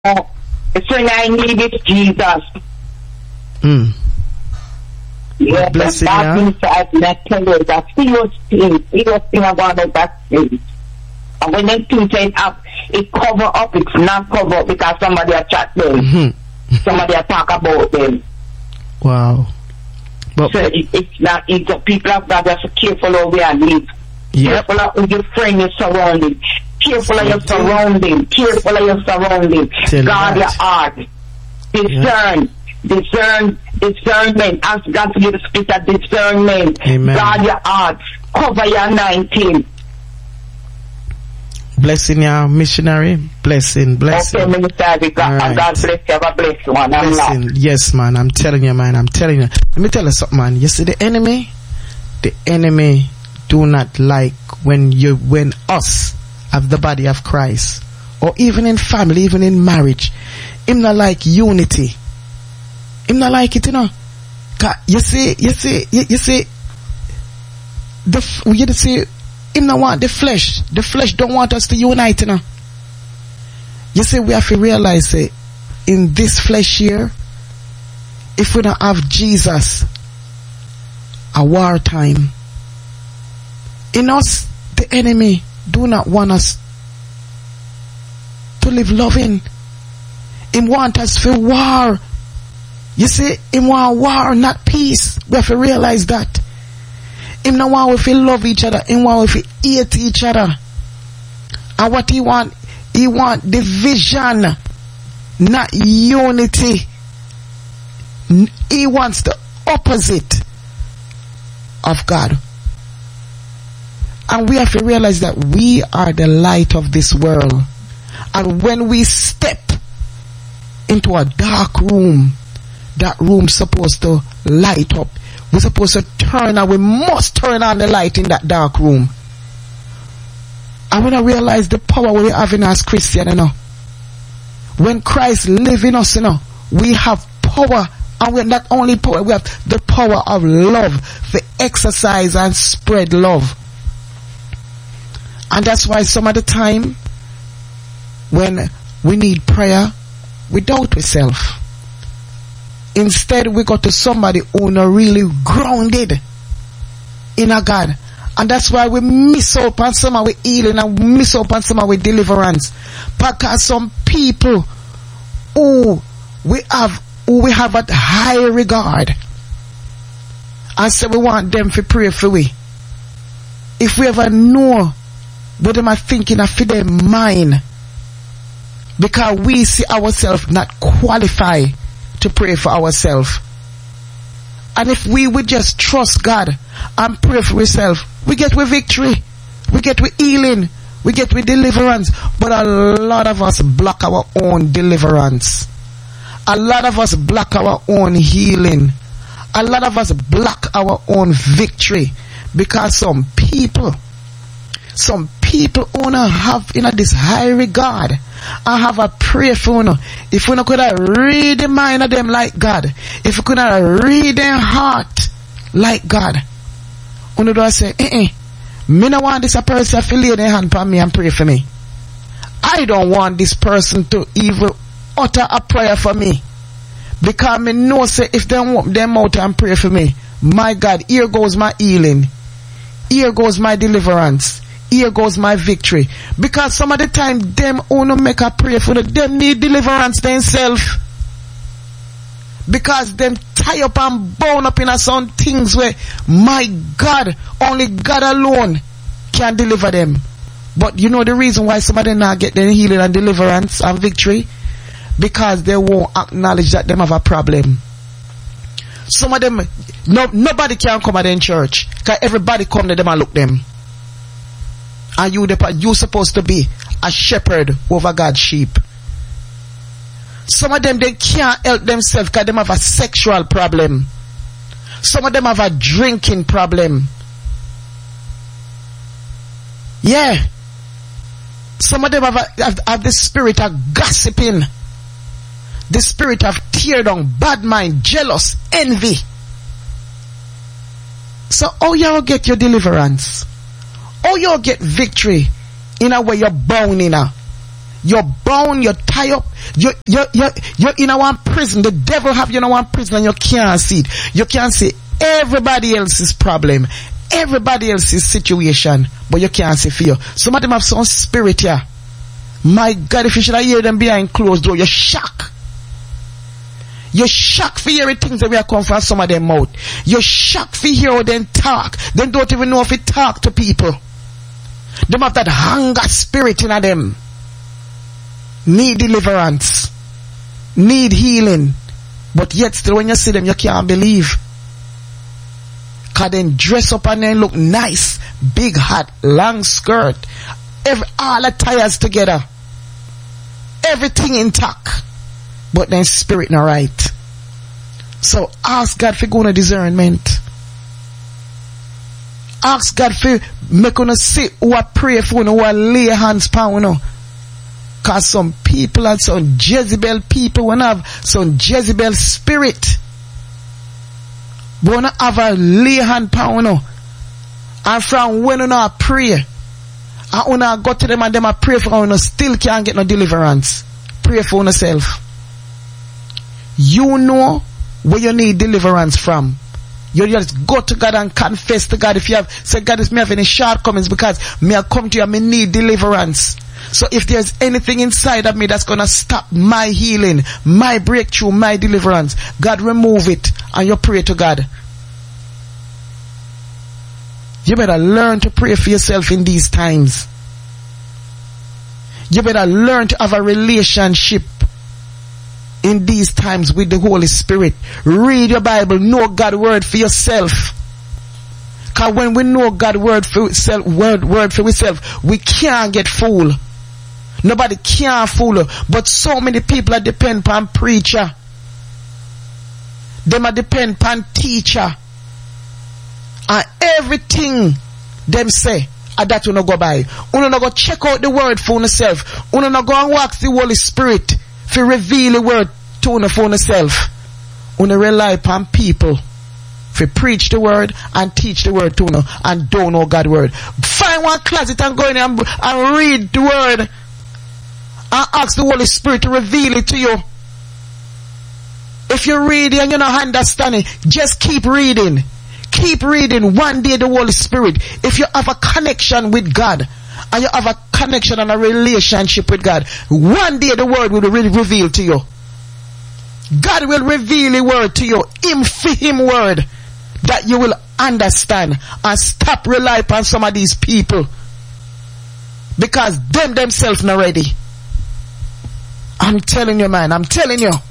The thing I need is Jesus. Yeah, blessing that means I tell you that serious thing about that thing. And when they think it cover up, it's not cover up because somebody a chat them. Somebody a talk about them. Wow. But so it's not, people have got to be careful how they live. Yep. Careful of who your friend is surrounding. Careful of your surrounding. Careful of your surrounding. Guard your heart. Discernment. Ask God to give the spirit of discernment. Amen. Guard your heart. Cover your 19. Blessing ya, missionary. Blessing. Okay, Minister, right. God bless you. Have a blessed one. Blessing. Yes, man. I'm telling you, man. I'm telling you. Let me tell you something, man. You see, the enemy do not like when us have the body of Christ, or even in family, even in marriage, him not like unity. Him not like it, you know. You see, him not want the flesh. The flesh don't want us to unite, you know. You see, we have to realize in this flesh here, if we don't have Jesus, a wartime. In us, the enemy do not want us to live loving. He want us for war. You see, he want war, not peace. We have to realize that. He don't want us to love each other. He want us to hate each other. And what he want division, not unity. He wants the opposite of God. And we have to realize that we are the light of this world. And when we step into a dark room, that room's supposed to light up. We're supposed to we must turn on the light in that dark room. And when I realize the power we have in us Christian, you know, when Christ lives in us, you know, we have power. And we're not only power, we have the power of love, the exercise and spread love. And that's why some of the time when we need prayer, we doubt ourselves. Instead, we go to somebody who is really grounded in a God. And that's why we miss out on some of our healing and we miss out on some of our deliverance. Because some people who we have at high regard, and so we want them to pray for we. If we ever know what them are thinking of for their mind, because we see ourselves not qualified to pray for ourselves. And if we would just trust God and pray for ourselves, we get with victory, we get with healing, we get with deliverance. But a lot of us block our own deliverance. A lot of us block our own healing. A lot of us block our own victory because some people wanna have this high regard and have a prayer for you. If we could read the mind of them like God, if we could read their heart like God, you do say, me no want this a person to lay their hand upon me and pray for me. I don't want this person to even utter a prayer for me, because me know say if they want them out and pray for me, my God, here goes my healing, here goes my deliverance, here goes my victory. Because some of the time them who no make a prayer for them need deliverance themselves, because them tie up and bound up in some things where, my God, only God alone can deliver them. But you know the reason why some of them not get their healing and deliverance and victory? Because they won't acknowledge that them have a problem. Some of them, nobody can come at them in church, because everybody come to them and look them. And you supposed to be a shepherd over God's sheep. Some of them, they can't help themselves because they have a sexual problem. Some of them have a drinking problem. Yeah. Some of them have the spirit of gossiping, the spirit of tear down, bad mind, jealous, envy. So how you get your deliverance? How you get victory in a way you're bound in a? You're bound, you're tied up, you're in a one prison. The devil have you in a one prison and you can't see it. You can't see everybody else's problem, everybody else's situation, but you can't see fear. Some of them have some spirit here. My God, if you should hear them behind closed door, you're shocked. You're shocked for hearing things that we are coming from some of them mouth. You're shocked for hearing how them talk. They don't even know if it talk to people. Them have that hunger spirit in them. Need deliverance. Need healing. But yet still when you see them, you can't believe. Cause then dress up and then look nice. Big hat, long skirt. All the tires together. Everything intact. But then spirit not right. So ask God for going to discernment. Ask God for make you see who I pray for, who I lay hands upon, you. Cause some people and some Jezebel people will have some Jezebel spirit. But wanna have a lay hand upon, you. And from when you pray, and when I go to them and them I pray for you, still can't get no deliverance. Pray for yourself. You know where you need deliverance from. You just go to God and confess to God. If you have said, God, if me have any shortcomings because me I come to you and me need deliverance. So if there's anything inside of me that's gonna stop my healing, my breakthrough, my deliverance, God remove it and you pray to God. You better learn to pray for yourself in these times. You better learn to have a relationship in these times with the Holy Spirit. Read your Bible, know God's word for yourself. Cause when we know God's word for yourself, we can't get fooled. Nobody can fool you. But so many people are depend upon preacher. Them are depend upon teacher. And everything them say, that you no go by. You no go check out the word for yourself. You no go and ask the Holy Spirit to reveal the word to you for yourself. You rely upon people to preach the word and teach the word to you and don't know God's word. Find one closet and go in and read the word and ask the Holy Spirit to reveal it to you. If you read it and you don't understand it, just keep reading. Keep reading. One day the Holy Spirit, if you have a connection with God and you have a connection and a relationship with God, one day the word will really reveal to you. God will reveal the word to you. Him for him word that you will understand and stop relying upon some of these people because them themselves not ready. I'm telling you, man. I'm telling you.